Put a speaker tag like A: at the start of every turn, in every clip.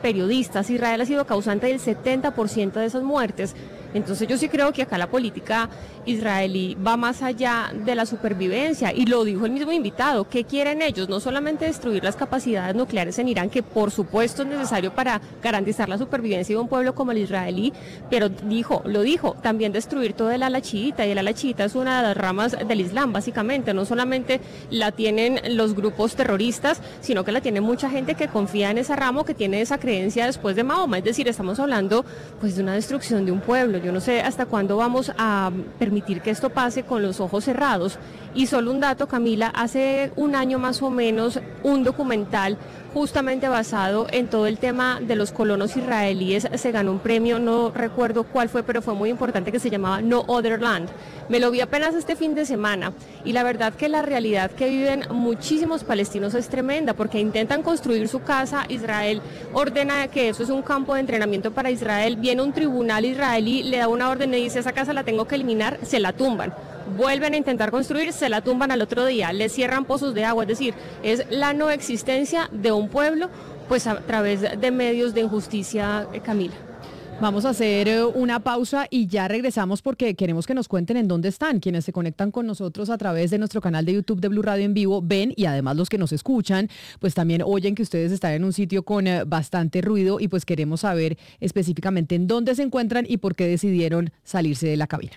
A: periodistas. Israel ha sido causante del 70% de esas muertes. Entonces yo sí creo que acá la política israelí va más allá de la supervivencia, y lo dijo el mismo invitado. ¿Qué quieren ellos? No solamente destruir las capacidades nucleares en Irán, que por supuesto es necesario para garantizar la supervivencia de un pueblo como el israelí, pero lo dijo, también destruir todo el ala chiita, y el ala chiita es una de las ramas del Islam, básicamente. No solamente la tienen los grupos terroristas, sino que la tiene mucha gente que confía en esa rama, que tiene esa creencia después de Mahoma. Es decir, estamos hablando pues de una destrucción de un pueblo. Yo no sé hasta cuándo vamos a permitir que esto pase con los ojos cerrados. Y solo un dato, Camila, hace un año más o menos, un documental justamente basado en todo el tema de los colonos israelíes se ganó un premio, no recuerdo cuál fue, pero fue muy importante, que se llamaba No Other Land. Me lo vi apenas este fin de semana, y la verdad que la realidad que viven muchísimos palestinos es tremenda, porque intentan construir su casa. Israel ordena que eso es un campo de entrenamiento para Israel, viene un tribunal israelí, le da una orden y dice: esa casa la tengo que eliminar, se la tumban. Vuelven a intentar construir, se la tumban al otro día, le cierran pozos de agua. Es decir, es la no existencia de un pueblo, pues a través de medios de injusticia, Camila.
B: Vamos a hacer una pausa y ya regresamos, porque queremos que nos cuenten en dónde están. Quienes se conectan con nosotros a través de nuestro canal de YouTube de Blue Radio en vivo ven, y además los que nos escuchan pues también oyen que ustedes están en un sitio con bastante ruido, y pues queremos saber específicamente en dónde se encuentran y por qué decidieron salirse de la cabina.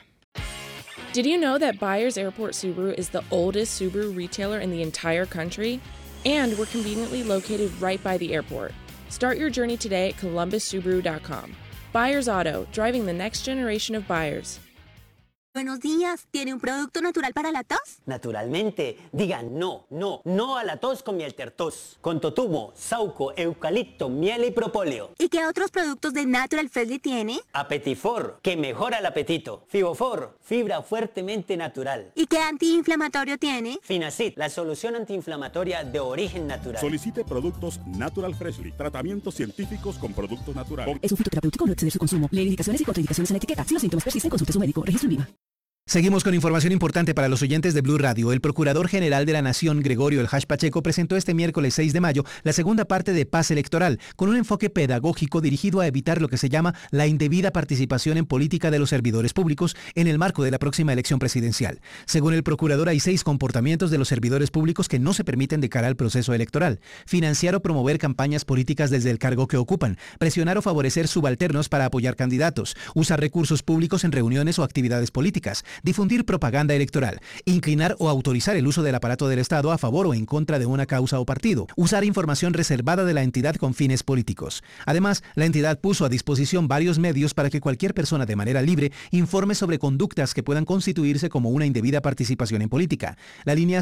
C: Did you know that Byers Airport Subaru is the oldest Subaru retailer in the entire country? And we're conveniently located right by the airport. Start your journey today at columbussubaru.com. Byers Auto, driving the next generation of buyers.
D: Buenos días, ¿tiene un producto natural para la tos?
E: Naturalmente, digan no a la tos con Mieltertos, con totumo, sauco, eucalipto, miel y propóleo.
D: ¿Y qué otros productos de Natural Freshly tiene?
E: Apetifor, que mejora el apetito. Fibofor, fibra fuertemente natural.
D: ¿Y qué antiinflamatorio tiene?
E: Finacid, la solución antiinflamatoria de origen natural.
F: Solicite productos Natural Freshly, tratamientos científicos con productos naturales.
G: Es un fitoterapéutico, no exceder su consumo. Lee indicaciones y contraindicaciones en la etiqueta. Si los síntomas persisten, consulte a su médico. Registro en VIVA.
H: Seguimos con información importante para los oyentes de Blue Radio. El Procurador General de la Nación, Gregorio El Hash Pacheco, presentó este miércoles 6 de mayo la segunda parte de Paz Electoral, con un enfoque pedagógico dirigido a evitar lo que se llama la indebida participación en política de los servidores públicos en el marco de la próxima elección presidencial. Según el Procurador, hay 6 comportamientos de los servidores públicos que no se permiten de cara al proceso electoral: financiar o promover campañas políticas desde el cargo que ocupan, presionar o favorecer subalternos para apoyar candidatos, usar recursos públicos en reuniones o actividades políticas, difundir propaganda electoral, inclinar o autorizar el uso del aparato del Estado a favor o en contra de una causa o partido, usar información reservada de la entidad con fines políticos. Además, la entidad puso a disposición varios medios para que cualquier persona de manera libre informe sobre conductas que puedan constituirse como una indebida participación en política. La línea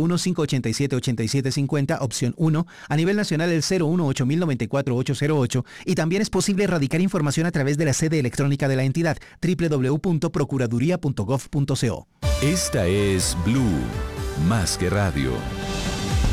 H: 601-587-8750, opción 1, a nivel nacional el 018094808, y también es posible erradicar información a través de la sede electrónica de la entidad, www.procuraduría.gov.co.
I: Esta es Blue, más que radio.